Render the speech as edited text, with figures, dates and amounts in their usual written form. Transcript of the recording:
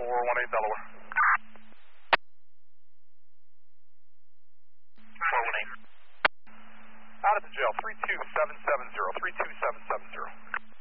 418 Delaware. 418. Out of the jail, 32770, 32770.